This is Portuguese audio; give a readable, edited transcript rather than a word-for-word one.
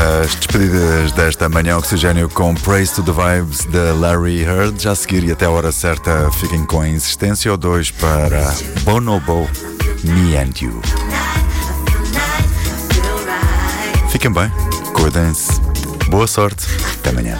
as despedidas desta manhã Oxigênio com Praise to the Vibes de Larry Heard. Já a seguir e até a hora certa fiquem com a insistência ou 2 para Bonobo, Me and You. Fiquem bem, cuidem-se, boa sorte, até amanhã.